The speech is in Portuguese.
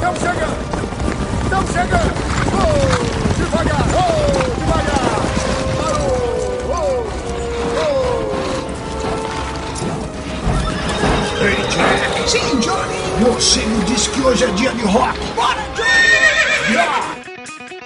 Estamos chegando! Estamos chegando! Oh, devagar! Oh, devagar! Parou! Oh, oh! Ei, Jack! Sim, Johnny! Você me disse que hoje é dia de rock! Bora, Johnny! Yeah!